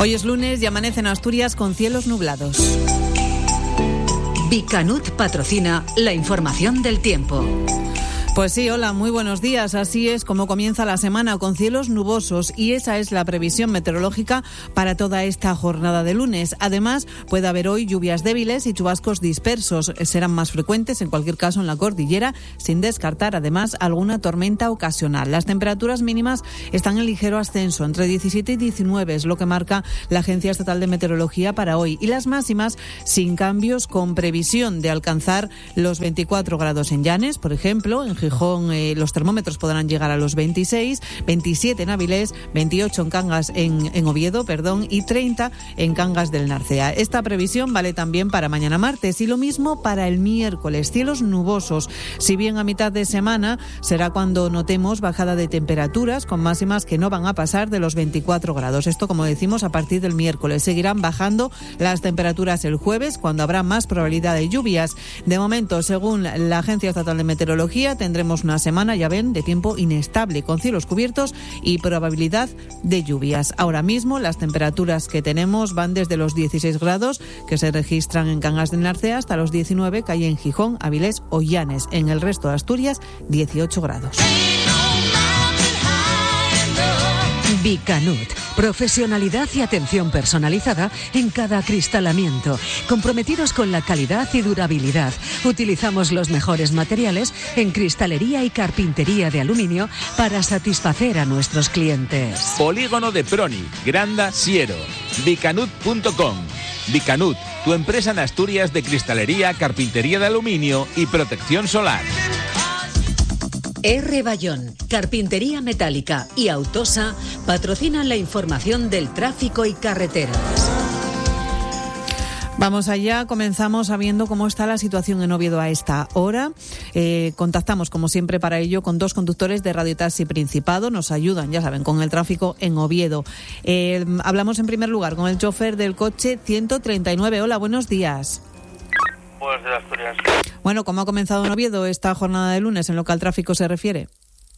Hoy es lunes y amanece en Asturias con cielos nublados. Bicanut patrocina la información del tiempo. Pues sí, hola, muy buenos días. Así es como comienza la semana, con cielos nubosos, y esa es la previsión meteorológica para toda esta jornada de lunes. Además, puede haber hoy lluvias débiles y chubascos dispersos. Serán más frecuentes, en cualquier caso, en la cordillera, sin descartar, además, alguna tormenta ocasional. Las temperaturas mínimas están en ligero ascenso, entre 17 y 19, es lo que marca la Agencia Estatal de Meteorología para hoy. Y las máximas, sin cambios, con previsión de alcanzar los 24 grados en Llanes, por ejemplo. En Gijón los termómetros podrán llegar a los 26, 27 en Avilés, 28 en Cangas, en Oviedo, y 30 en Cangas del Narcea. Esta previsión vale también para mañana martes y lo mismo para el miércoles. Cielos nubosos, si bien a mitad de semana será cuando notemos bajada de temperaturas con máximas que no van a pasar de los 24 grados. Esto, como decimos, a partir del miércoles. Seguirán bajando las temperaturas el jueves, cuando habrá más probabilidad de lluvias. De momento, según la Agencia Estatal de Meteorología, tendremos una semana, ya ven, de tiempo inestable, con cielos cubiertos y probabilidad de lluvias. Ahora mismo las temperaturas que tenemos van desde los 16 grados que se registran en Cangas del Narcea hasta los 19 que hay en Gijón, Avilés o Llanes. En el resto de Asturias, 18 grados. Bicanut, profesionalidad y atención personalizada en cada acristalamiento. Comprometidos con la calidad y durabilidad. Utilizamos los mejores materiales en cristalería y carpintería de aluminio para satisfacer a nuestros clientes. Polígono de Proni, Granda, Siero. Bicanut.com. Bicanut, tu empresa en Asturias de cristalería, carpintería de aluminio y protección solar. R. Bayón, Carpintería Metálica y Autosa patrocinan la información del tráfico y carreteras. Vamos allá, comenzamos sabiendo cómo está la situación en Oviedo a esta hora. Contactamos, como siempre, para ello con dos conductores de Radio Taxi Principado. Nos ayudan, ya saben, con el tráfico en Oviedo. Hablamos en primer lugar con el chofer del coche 139. Hola, buenos días. Buenos días, Asturias. Bueno, ¿cómo ha comenzado en Oviedo esta jornada de lunes en lo que al tráfico se refiere?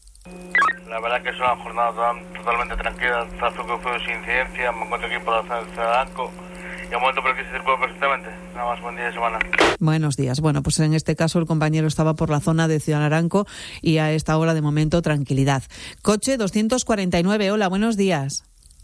La verdad que es una jornada totalmente tranquila. El tráfico fue sin incidencia. Me encuentro aquí por la zona de Ciudadaco y al momento por aquí se circula perfectamente. Nada más, buen día de semana. Buenos días. Bueno, pues en este caso el compañero estaba por la zona de Ciudad Naranco y a esta hora de momento tranquilidad. Coche 249. Hola, buenos días.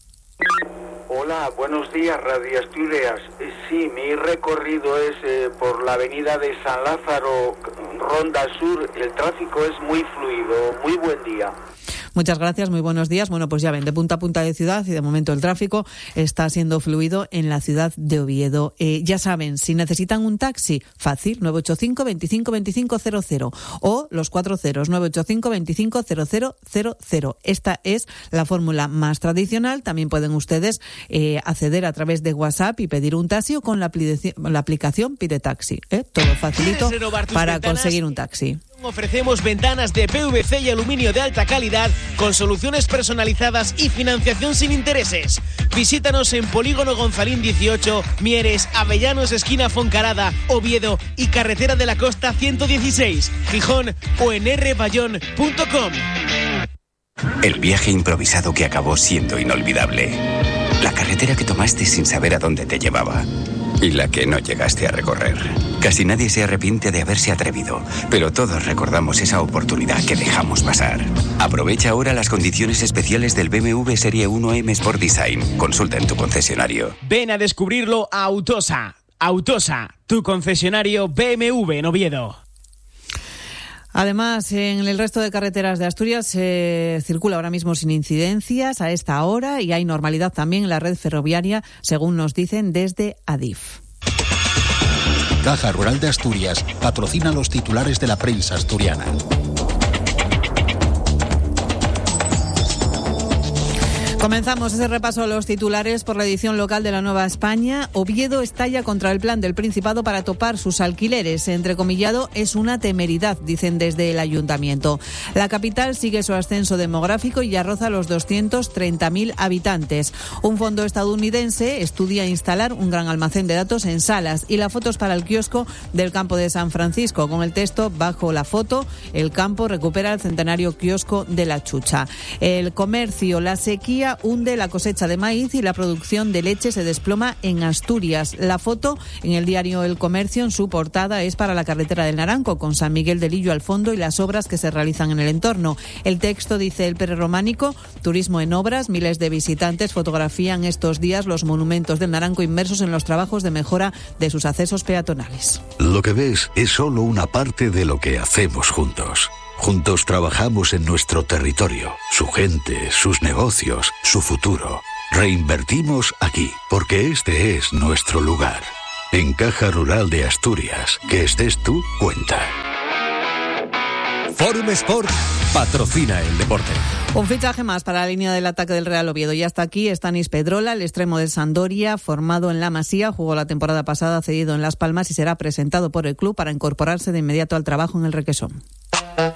Hola, buenos días, Radio Asturias. Sí, mi recorrido es por la avenida de San Lázaro, Ronda Sur. El tráfico es muy fluido. Muy buen día. Muchas gracias, muy buenos días. Bueno, pues ya ven, de punta a punta de ciudad y de momento el tráfico está siendo fluido en la ciudad de Oviedo. Ya saben, si necesitan un taxi, fácil, 985 25 25 00 o los 40 985 25 0000. Esta es la fórmula más tradicional. También pueden ustedes acceder a través de WhatsApp y pedir un taxi o con la aplicación Pide Taxi. Todo facilito para conseguir un taxi. Ofrecemos ventanas de PVC y aluminio de alta calidad con soluciones personalizadas y financiación sin intereses. Visítanos en Polígono Gonzalín 18, Mieres, Avellanos, esquina Foncarada, Oviedo y Carretera de la Costa 116, Gijón o en rbayón.com. El viaje improvisado que acabó siendo inolvidable. La carretera que tomaste sin saber a dónde te llevaba. Y la que no llegaste a recorrer. Casi nadie se arrepiente de haberse atrevido, pero todos recordamos esa oportunidad que dejamos pasar. Aprovecha ahora las condiciones especiales del BMW Serie 1 M Sport Design. Consulta en tu concesionario. Ven a descubrirlo a Autosa. Autosa, tu concesionario BMW en Oviedo. Además, en el resto de carreteras de Asturias se circula ahora mismo sin incidencias a esta hora y hay normalidad también en la red ferroviaria, según nos dicen desde Adif. Caja Rural de Asturias patrocina los titulares de la prensa asturiana. Comenzamos ese repaso a los titulares por la edición local de la Nueva España. Oviedo estalla contra el plan del Principado para topar sus alquileres. Entrecomillado, es una temeridad, dicen desde el ayuntamiento. La capital sigue su ascenso demográfico y ya roza los 230.000 habitantes. Un fondo estadounidense estudia instalar un gran almacén de datos en Salas y la foto es para el kiosco del campo de San Francisco. Con el texto bajo la foto, el campo recupera el centenario kiosco de la Chucha. El comercio, la sequía sequía hunde la cosecha de maíz y la producción de leche se desploma en Asturias. La foto en el diario El Comercio, en su portada, es para la carretera del Naranco, con San Miguel del Illo al fondo y las obras que se realizan en el entorno. El texto dice: el prerrománico, turismo en obras, miles de visitantes fotografían estos días los monumentos del Naranco inmersos en los trabajos de mejora de sus accesos peatonales. Lo que ves es solo una parte de lo que hacemos juntos. Juntos trabajamos en nuestro territorio, su gente, sus negocios, su futuro. Reinvertimos aquí, porque este es nuestro lugar. En Caja Rural de Asturias, que estés tú, cuenta. Forum Sport patrocina el deporte. Un fichaje más para la línea del ataque del Real Oviedo. Ya está aquí Stanis Pedrola, el extremo de Sampdoria, formado en la Masía, jugó la temporada pasada cedido en Las Palmas y será presentado por el club para incorporarse de inmediato al trabajo en el Requesón.